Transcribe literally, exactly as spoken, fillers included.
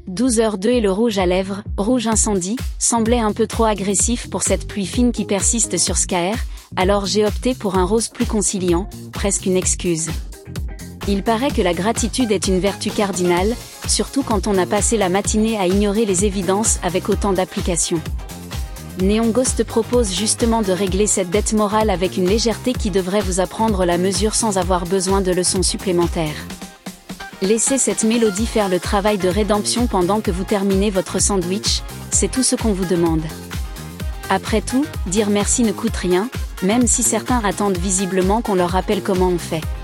douze heures deux et le rouge à lèvres, rouge incendie, semblait un peu trop agressif pour cette pluie fine qui persiste sur Skaer, alors j'ai opté pour un rose plus conciliant, presque une excuse. Il paraît que la gratitude est une vertu cardinale, surtout quand on a passé la matinée à ignorer les évidences avec autant d'applications. Neon Ghost propose justement de régler cette dette morale avec une légèreté qui devrait vous apprendre la mesure sans avoir besoin de leçons supplémentaires. Laissez cette mélodie faire le travail de rédemption pendant que vous terminez votre sandwich, c'est tout ce qu'on vous demande. Après tout, dire merci ne coûte rien, même si certains attendent visiblement qu'on leur rappelle comment on fait.